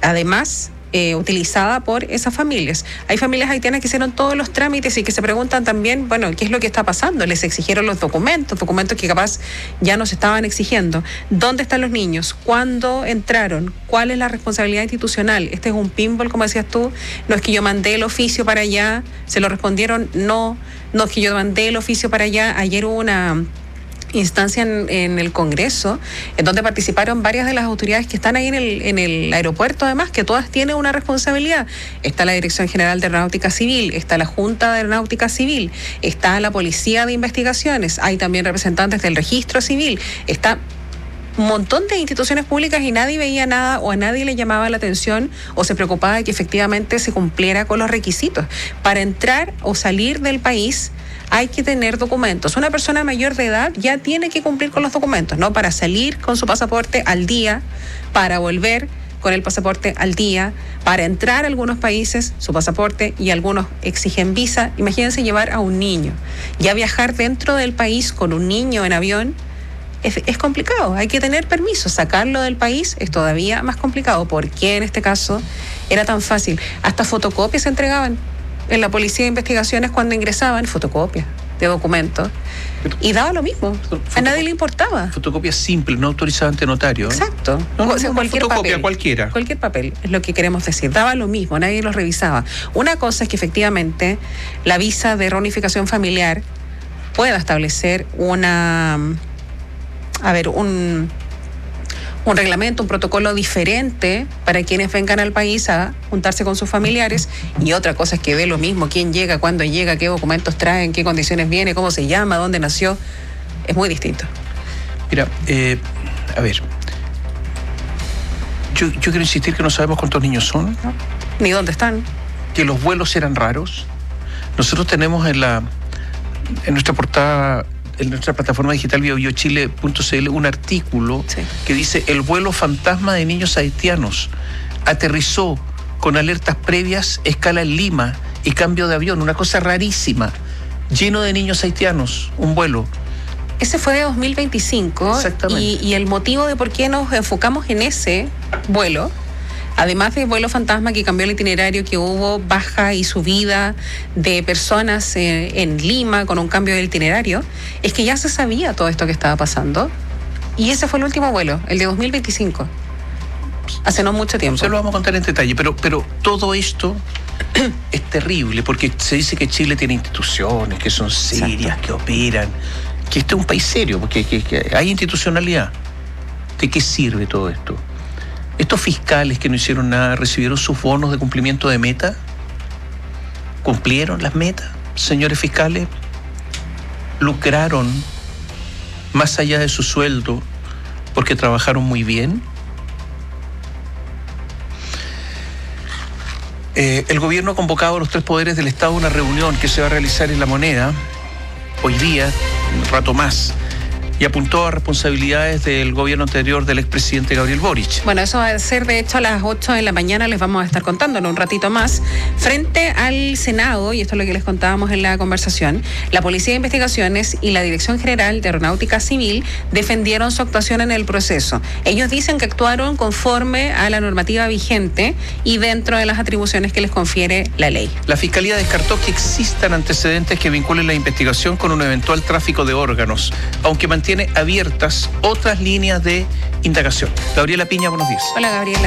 además utilizada por esas familias. Hay familias haitianas que hicieron todos los trámites y que se preguntan también, bueno, ¿qué es lo que está pasando? Les exigieron los documentos que capaz ya no se estaban exigiendo. ¿Dónde están los niños? ¿Cuándo entraron? ¿Cuál es la responsabilidad institucional? Este es un pinball, como decías tú. No es que yo mandé el oficio para allá, se lo respondieron, no es que yo mandé el oficio para allá. Ayer hubo una instancia en el Congreso, en donde participaron varias de las autoridades que están ahí en el aeropuerto, además, que todas tienen una responsabilidad. Está la Dirección General de Aeronáutica Civil, está la Junta de Aeronáutica Civil, está la Policía de Investigaciones, hay también representantes del Registro Civil, está un montón de instituciones públicas y nadie veía nada o a nadie le llamaba la atención o se preocupaba de que efectivamente se cumpliera con los requisitos. Para entrar o salir del país hay que tener documentos. Una persona mayor de edad ya tiene que cumplir con los documentos, ¿no? Para salir con su pasaporte al día, para volver con el pasaporte al día, para entrar a algunos países, su pasaporte, y algunos exigen visa. Imagínense llevar a un niño. Ya viajar dentro del país con un niño en avión es complicado, hay que tener permiso. Sacarlo del país es todavía más complicado. ¿Por qué en este caso era tan fácil? Hasta fotocopias se entregaban en la Policía de Investigaciones cuando ingresaban, fotocopias de documentos, y daba lo mismo, a nadie le importaba. Fotocopias simples, no autorizadas ante notario. Exacto. Cualquier fotocopia, papel, cualquiera. Cualquier papel, es lo que queremos decir. Daba lo mismo, nadie los revisaba. Una cosa es que efectivamente la visa de reunificación familiar pueda establecer un reglamento, un protocolo diferente para quienes vengan al país a juntarse con sus familiares, y otra cosa es que ve lo mismo, quién llega, cuándo llega, qué documentos trae, en qué condiciones viene, cómo se llama, dónde nació. Es muy distinto. Mira, a ver, yo quiero insistir que no sabemos cuántos niños son. ¿No? Ni dónde están. Que los vuelos eran raros. Nosotros tenemos en nuestra portada, en nuestra plataforma digital biobiochile.cl, un artículo que dice: el vuelo fantasma de niños haitianos aterrizó con alertas previas, escala en Lima y cambio de avión. Una cosa rarísima, lleno de niños haitianos, un vuelo. Ese fue de 2025. Exactamente. Y el motivo de por qué nos enfocamos en ese vuelo, además del vuelo fantasma que cambió el itinerario, que hubo baja y subida de personas en Lima con un cambio del itinerario, es que ya se sabía todo esto que estaba pasando. Y ese fue el último vuelo, el de 2025. Hace no mucho tiempo. Se lo vamos a contar en detalle, pero todo esto es terrible, porque se dice que Chile tiene instituciones que son serias, que operan, que este es un país serio, porque que hay institucionalidad. ¿De qué sirve todo esto? Estos fiscales que no hicieron nada, ¿recibieron sus bonos de cumplimiento de meta? ¿Cumplieron las metas, señores fiscales? ¿Lucraron más allá de su sueldo porque trabajaron muy bien? El gobierno ha convocado a los tres poderes del Estado a una reunión que se va a realizar en La Moneda hoy día, un rato más, y apuntó a responsabilidades del gobierno anterior del expresidente Gabriel Boric. Bueno, eso va a ser de hecho a las 8 de la mañana, les vamos a estar contando en un ratito más. Frente al Senado, y esto es lo que les contábamos en la conversación, la Policía de Investigaciones y la Dirección General de Aeronáutica Civil defendieron su actuación en el proceso. Ellos dicen que actuaron conforme a la normativa vigente y dentro de las atribuciones que les confiere la ley. La Fiscalía descartó que existan antecedentes que vinculen la investigación con un eventual tráfico de órganos, aunque mantiene abiertas otras líneas de indagación. Gabriela Piña, buenos días. Hola, Gabriela.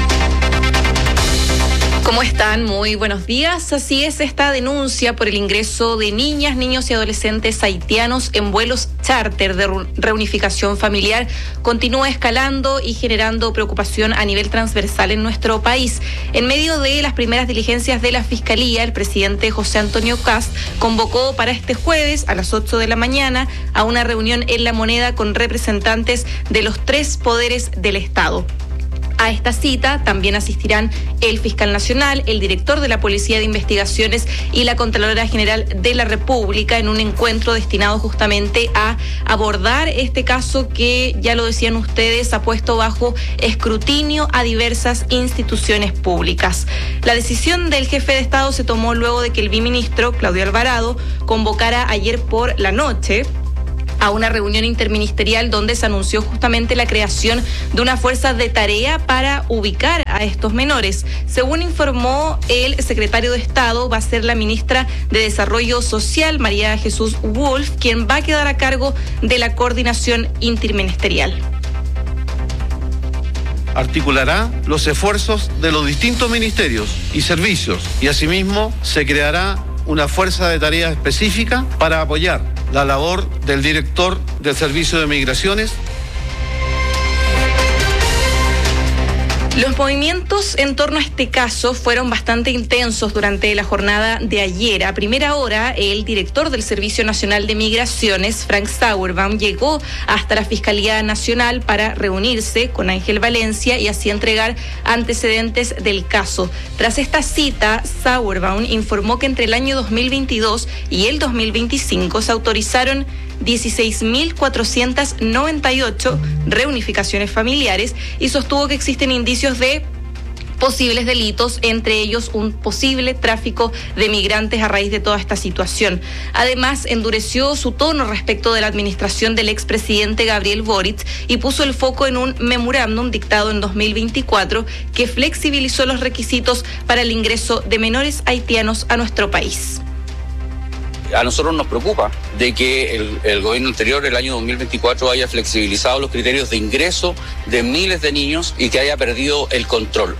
¿Cómo están? Muy buenos días. Así es, esta denuncia por el ingreso de niñas, niños y adolescentes haitianos en vuelos charter de reunificación familiar continúa escalando y generando preocupación a nivel transversal en nuestro país. En medio de las primeras diligencias de la Fiscalía, el presidente José Antonio Kast convocó para este jueves a las 8 de la mañana a una reunión en La Moneda con representantes de los tres poderes del Estado. A esta cita también asistirán el fiscal nacional, el director de la Policía de Investigaciones y la Contralora General de la República en un encuentro destinado justamente a abordar este caso que, ya lo decían ustedes, ha puesto bajo escrutinio a diversas instituciones públicas. La decisión del jefe de Estado se tomó luego de que el viceministro, Claudio Alvarado, convocara ayer por la noche a una reunión interministerial donde se anunció justamente la creación de una fuerza de tarea para ubicar a estos menores. Según informó el secretario de Estado, va a ser la ministra de Desarrollo Social, María Jesús Wolf, quien va a quedar a cargo de la coordinación interministerial. Articulará los esfuerzos de los distintos ministerios y servicios y asimismo se creará una fuerza de tarea específica para apoyar la labor del director del Servicio de Migraciones. Los movimientos en torno a este caso fueron bastante intensos durante la jornada de ayer. A primera hora, el director del Servicio Nacional de Migraciones, Frank Sauerbaum, llegó hasta la Fiscalía Nacional para reunirse con Ángel Valencia y así entregar antecedentes del caso. Tras esta cita, Sauerbaum informó que entre el año 2022 y el 2025 se autorizaron 16.498 reunificaciones familiares y sostuvo que existen indicios de posibles delitos, entre ellos un posible tráfico de migrantes a raíz de toda esta situación. Además, endureció su tono respecto de la administración del expresidente Gabriel Boric y puso el foco en un memorándum dictado en 2024 que flexibilizó los requisitos para el ingreso de menores haitianos a nuestro país. A nosotros nos preocupa de que el gobierno anterior, el año 2024, haya flexibilizado los criterios de ingreso de miles de niños y que haya perdido el control.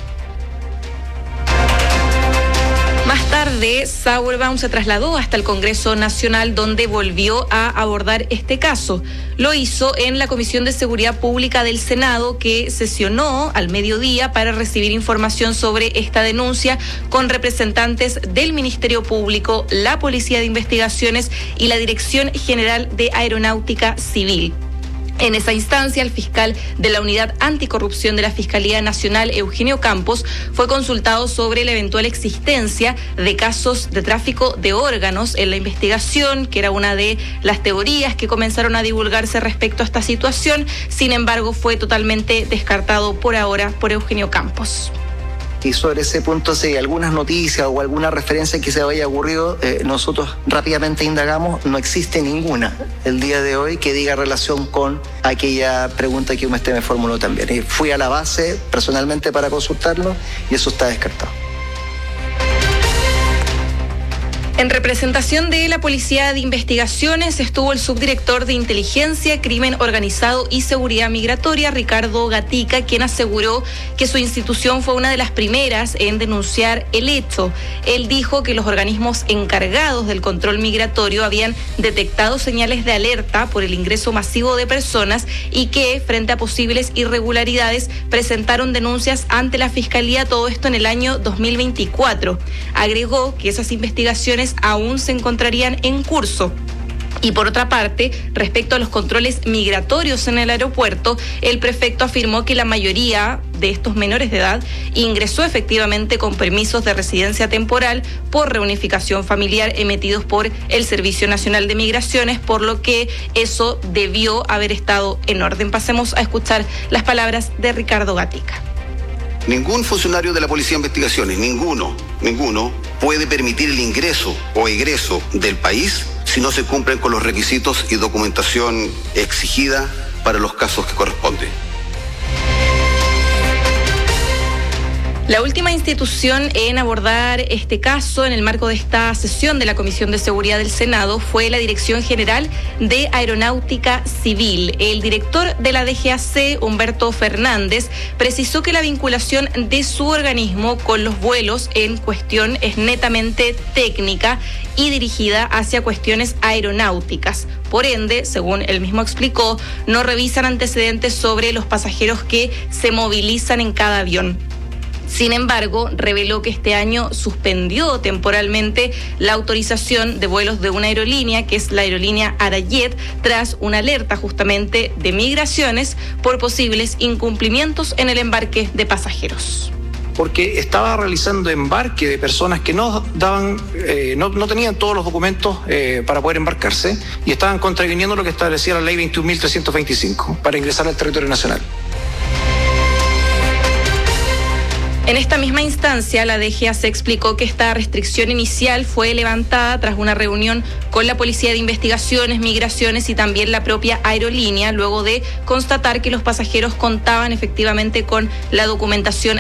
Más tarde, Sauerbaum se trasladó hasta el Congreso Nacional, donde volvió a abordar este caso. Lo hizo en la Comisión de Seguridad Pública del Senado, que sesionó al mediodía para recibir información sobre esta denuncia con representantes del Ministerio Público, la Policía de Investigaciones y la Dirección General de Aeronáutica Civil. En esa instancia, el fiscal de la Unidad Anticorrupción de la Fiscalía Nacional, Eugenio Campos, fue consultado sobre la eventual existencia de casos de tráfico de órganos en la investigación, que era una de las teorías que comenzaron a divulgarse respecto a esta situación. Sin embargo, fue totalmente descartado por ahora por Eugenio Campos. Y sobre ese punto, si hay algunas noticias o alguna referencia que se haya ocurrido, nosotros rápidamente indagamos. No existe ninguna el día de hoy que diga relación con aquella pregunta que usted me formuló también. Y fui a la base personalmente para consultarlo y eso está descartado. En representación de la Policía de Investigaciones estuvo el subdirector de Inteligencia, Crimen Organizado y Seguridad Migratoria, Ricardo Gatica, quien aseguró que su institución fue una de las primeras en denunciar el hecho. Él dijo que los organismos encargados del control migratorio habían detectado señales de alerta por el ingreso masivo de personas y que, frente a posibles irregularidades, presentaron denuncias ante la Fiscalía, todo esto en el año 2024. Agregó que esas investigaciones aún se encontrarían en curso. Y por otra parte, respecto a los controles migratorios en el aeropuerto, el prefecto afirmó que la mayoría de estos menores de edad ingresó efectivamente con permisos de residencia temporal por reunificación familiar emitidos por el Servicio Nacional de Migraciones, por lo que eso debió haber estado en orden. Pasemos a escuchar las palabras de Ricardo Gatica. Ningún funcionario de la Policía de Investigaciones, ninguno, puede permitir el ingreso o egreso del país si no se cumplen con los requisitos y documentación exigida para los casos que corresponden. La última institución en abordar este caso en el marco de esta sesión de la Comisión de Seguridad del Senado fue la Dirección General de Aeronáutica Civil. El director de la DGAC, Humberto Fernández, precisó que la vinculación de su organismo con los vuelos en cuestión es netamente técnica y dirigida hacia cuestiones aeronáuticas. Por ende, según él mismo explicó, no revisan antecedentes sobre los pasajeros que se movilizan en cada avión. Sin embargo, reveló que este año suspendió temporalmente la autorización de vuelos de una aerolínea, que es la aerolínea Arayet, tras una alerta justamente de migraciones por posibles incumplimientos en el embarque de pasajeros. Porque estaba realizando embarque de personas que no tenían todos los documentos para poder embarcarse y estaban contraviniendo lo que establecía la ley 21.325 para ingresar al territorio nacional. En esta misma instancia, la DGAC explicó que esta restricción inicial fue levantada tras una reunión con la Policía de Investigaciones, Migraciones y también la propia aerolínea, luego de constatar que los pasajeros contaban efectivamente con la documentación